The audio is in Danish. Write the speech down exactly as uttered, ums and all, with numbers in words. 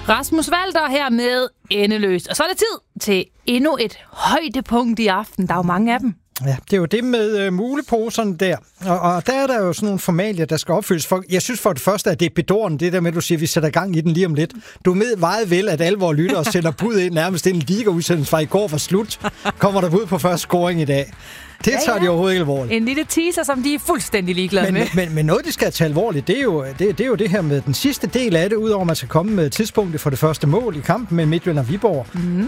Rasmus Walter her med Endeløst. Og så er det tid til endnu et højdepunkt i aften. Der er jo mange af dem. Ja, det er jo det med øh, muleposerne der. Og, og der er der jo sådan nogle formalier, der skal opfyldes. For, jeg synes for det første, at det er bedårende, det der med, at du siger, at vi sætter gang i den lige om lidt. Du ved meget vel, at alle vores lyttere sender bud ind, nærmest en liga-udsendelse fra i går var slut. Kommer der bud på første scoring i dag. Det ja, tager ja. de overhovedet ikke alvorligt. En lille teaser, som de er fuldstændig ligeglade men, med. Men, men, men noget, de skal tage alvorligt, det er, jo, det, det er jo det her med den sidste del af det, udover at man skal komme med tidspunktet for det første mål i kampen med Midtjylland og Viborg. Mm.